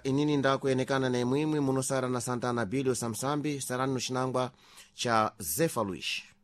inini ndakuyenekana na imwimwi munosara na Santana Bilio Samsambi sarani no xinangwa cha Zefa Luiz.